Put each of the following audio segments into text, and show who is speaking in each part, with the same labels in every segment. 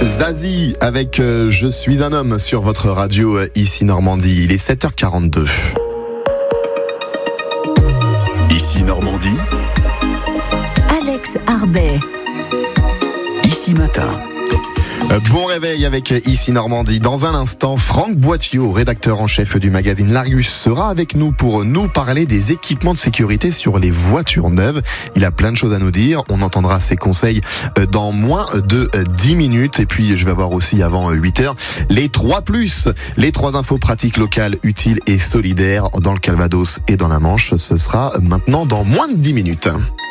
Speaker 1: Zazie avec Je suis un homme sur votre radio Ici Normandie. Il est 7h42.
Speaker 2: Ici Normandie.
Speaker 3: Alex Arbet.
Speaker 2: Ici Matin.
Speaker 1: Bon réveil avec Ici Normandie. Dans un instant, Franck Boittiot, rédacteur en chef du magazine L'Argus, sera avec nous pour nous parler des équipements de sécurité sur les voitures neuves. Il a plein de choses à nous dire. On entendra ses conseils dans moins de 10 minutes. Et puis, je vais voir aussi avant 8h les 3+, les 3 infos pratiques locales, utiles et solidaires dans le Calvados et dans la Manche. Ce sera maintenant dans moins de 10 minutes.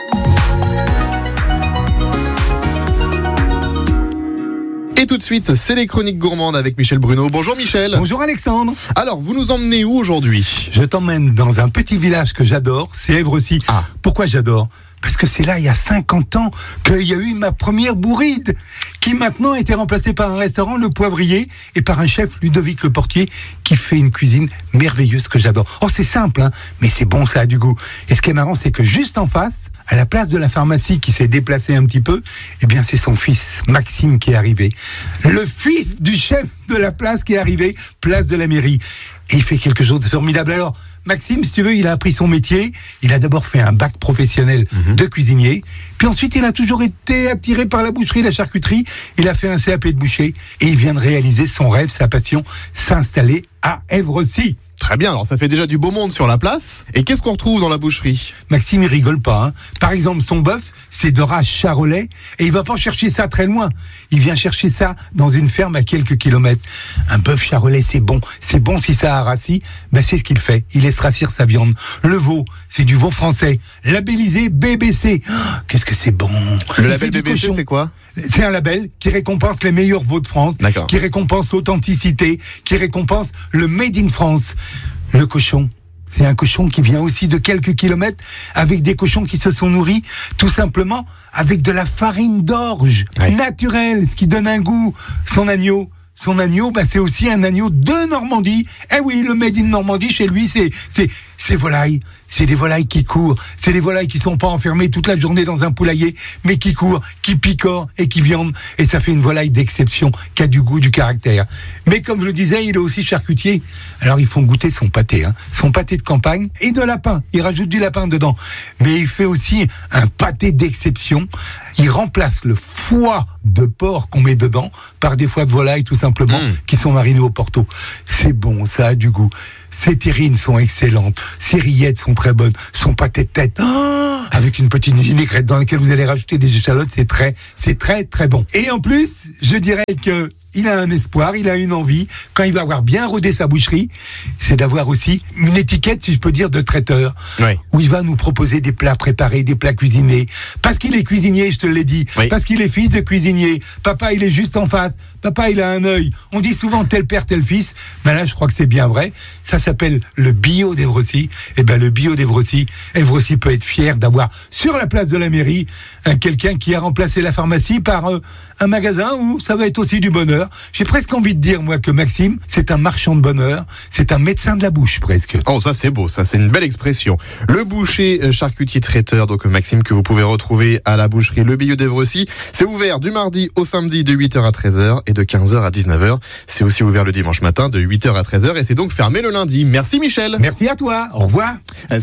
Speaker 1: Et tout de suite, c'est les chroniques gourmandes avec Michel Bruno. Bonjour Michel.
Speaker 4: Bonjour Alexandre.
Speaker 1: Alors, vous nous emmenez où aujourd'hui ?
Speaker 4: Je t'emmène dans un petit village que j'adore, c'est Évrecy.
Speaker 1: Ah.
Speaker 4: Pourquoi j'adore ? Parce que c'est là, il y a 50 ans, qu'il y a eu ma première bourride, qui maintenant a été remplacée par un restaurant, Le Poivrier, et par un chef, Ludovic Le Portier, qui fait une cuisine merveilleuse que j'adore. Oh, c'est simple, hein, mais c'est bon, ça a du goût. Et ce qui est marrant, c'est que juste en face, à la place de la pharmacie qui s'est déplacée un petit peu, eh bien, c'est son fils, Maxime, qui est arrivé. Le fils du chef de la place qui est arrivé, place de la mairie. Et il fait quelque chose de formidable. Alors, Maxime, si tu veux, il a appris son métier. Il a d'abord fait un bac professionnel de cuisinier. Puis ensuite, il a toujours été attiré par la boucherie, la charcuterie. Il a fait un CAP de boucher. Et il vient de réaliser son rêve, sa passion, s'installer à Évrecy.
Speaker 1: Très bien, alors ça fait déjà du beau monde sur la place. Et qu'est-ce qu'on retrouve dans la boucherie ?
Speaker 4: Maxime, il rigole pas, hein. Par exemple, son bœuf, c'est de race charolais, et il va pas chercher ça très loin. Il vient chercher ça dans une ferme à quelques kilomètres. Un bœuf charolais, c'est bon si ça a rassis, ben c'est ce qu'il fait. Il laisse rassir sa viande. Le veau, c'est du veau français, labellisé BBC. Oh, qu'est-ce que c'est bon.
Speaker 1: Le label BBC, c'est quoi ?
Speaker 4: C'est un label qui récompense les meilleurs veaux de France,
Speaker 1: D'accord.
Speaker 4: Qui récompense l'authenticité, qui récompense le Made in France. Le cochon, c'est un cochon qui vient aussi de quelques kilomètres, avec des cochons qui se sont nourris tout simplement avec de la farine d'orge naturelle, ce qui donne un goût. Son agneau, c'est aussi un agneau de Normandie. Eh oui, le Made in Normandie, chez lui, c'est volaille. C'est des volailles qui courent. C'est des volailles qui sont pas enfermées toute la journée dans un poulailler, mais qui courent, qui picorent et qui viandent. Et ça fait une volaille d'exception, qui a du goût, du caractère. Mais comme je le disais, il est aussi charcutier. Alors ils font goûter son pâté, hein. Son pâté de campagne et de lapin. Il rajoute du lapin dedans. Mais il fait aussi un pâté d'exception. Il remplace le foie de porc qu'on met dedans par des foies de volaille, tout simplement, qui sont marinés au Porto. C'est bon, ça a du goût. Ses terrines sont excellentes, ses rillettes sont très bonnes, son pâté de tête, avec une petite vinaigrette dans laquelle vous allez rajouter des échalotes, c'est très très bon. Et en plus, je dirais que il a un espoir, il a une envie, quand il va avoir bien rodé sa boucherie, c'est d'avoir aussi une étiquette, si je peux dire, de traiteur, où il va nous proposer des plats préparés, des plats cuisinés, parce qu'il est cuisinier, je te l'ai dit, parce qu'il est fils de cuisinier, papa il est juste en face, papa il a un œil, on dit souvent tel père, tel fils, mais là je crois que c'est bien vrai, ça s'appelle le bio d'Évrecy, et ben le bio d'Évrecy, Évrecy peut être fier d'avoir sur la place de la mairie, quelqu'un qui a remplacé la pharmacie par un magasin où ça va être aussi du bonheur. J'ai presque envie de dire, moi, que Maxime, c'est un marchand de bonheur, c'est un médecin de la bouche, presque.
Speaker 1: Oh, ça c'est beau, ça c'est une belle expression. Le boucher charcutier traiteur, donc Maxime, que vous pouvez retrouver à la boucherie Le Bio d'Évrecy. C'est ouvert du mardi au samedi de 8h à 13h et de 15h à 19h. C'est aussi ouvert le dimanche matin de 8h à 13h et c'est donc fermé le lundi. Merci Michel.
Speaker 4: Merci à toi, au revoir.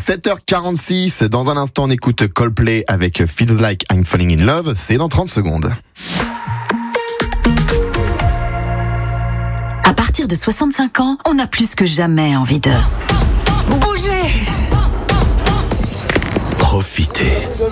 Speaker 1: 7h46, dans un instant on écoute Coldplay avec Feels Like I'm Falling in Love, c'est dans 30 secondes.
Speaker 3: À partir de 65 ans, on a plus que jamais envie de bouger,
Speaker 2: Profitez.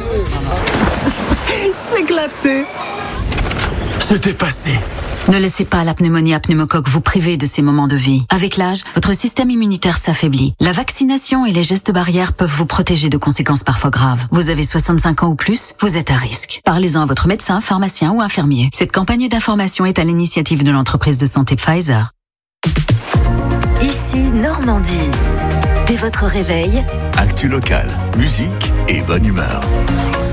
Speaker 3: s'éclater.
Speaker 2: C'était passé.
Speaker 3: Ne laissez pas la pneumonie à pneumocoque vous priver de ces moments de vie. Avec l'âge, votre système immunitaire s'affaiblit. La vaccination et les gestes barrières peuvent vous protéger de conséquences parfois graves. Vous avez 65 ans ou plus, vous êtes à risque. Parlez-en à votre médecin, pharmacien ou infirmier. Cette campagne d'information est à l'initiative de l'entreprise de santé Pfizer.
Speaker 5: Ici Normandie. Dès votre réveil,
Speaker 2: Actu locale, musique et bonne humeur.